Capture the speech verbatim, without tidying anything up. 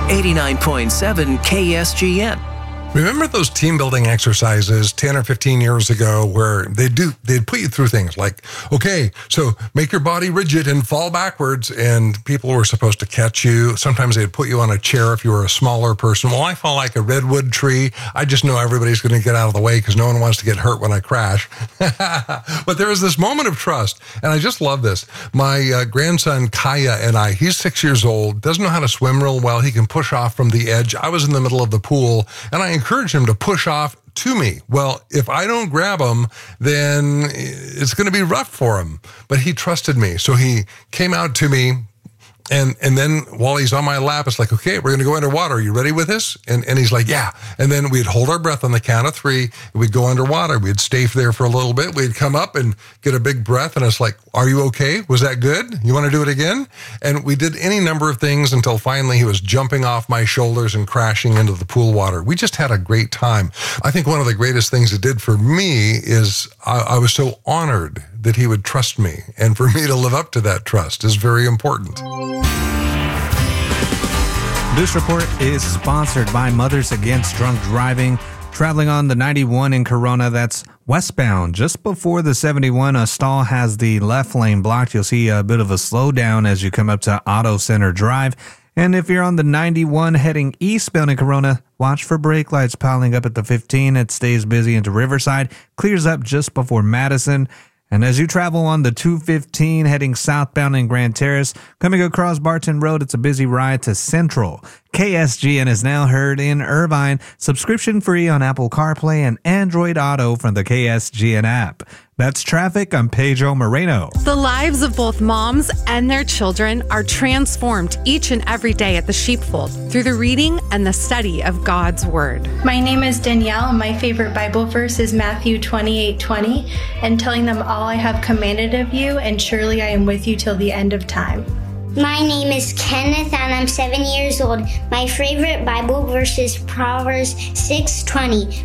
eighty-nine point seven K S G N. Remember those team building exercises ten or fifteen years ago where they do, they'd put you through things like, okay, so make your body rigid and fall backwards, and people were supposed to catch you. Sometimes they'd put you on a chair if you were a smaller person. Well, I fall like a redwood tree. I just know everybody's going to get out of the way because no one wants to get hurt when I crash. But there was this moment of trust, and I just love this. My uh, grandson, Kaya, and I, he's six years old, doesn't know how to swim real well. He can push off from the edge. I was in the middle of the pool, and I encourage him to push off to me. Well, if I don't grab him, then it's going to be rough for him. But he trusted me. So he came out to me, and and then while he's on my lap, it's like, okay, we're going to go underwater. Are you ready with this? And and he's like, yeah. And then we'd hold our breath on the count of three. And we'd go underwater. We'd stay there for a little bit. We'd come up and get a big breath. And it's like, are you okay? Was that good? You want to do it again? And we did any number of things until finally he was jumping off my shoulders and crashing into the pool water. We just had a great time. I think one of the greatest things it did for me is I, I was so honored that he would trust me. And for me to live up to that trust is very important. This report is sponsored by Mothers Against Drunk Driving. Traveling on the ninety-one in Corona, that's westbound. Just before the seventy-one, a stall has the left lane blocked. You'll see a bit of a slowdown as you come up to Auto Center Drive. And if you're on the ninety-one heading eastbound in Corona, watch for brake lights piling up at the fifteen. It stays busy into Riverside, clears up just before Madison. And as you travel on the two fifteen heading southbound in Grand Terrace, coming across Barton Road, it's a busy ride to Central. K S G N is now heard in Irvine, subscription free on Apple CarPlay and Android Auto from the K S G N app. That's traffic. I'm Pedro Moreno. The lives of both moms and their children are transformed each and every day at the Sheepfold through the reading and the study of God's Word. My name is Danielle, and my favorite Bible verse is Matthew twenty-eight twenty, and telling them all I have commanded of you, and surely I am with you till the end of time. My name is Kenneth, and I'm seven years old. My favorite Bible verse is Proverbs six twenty.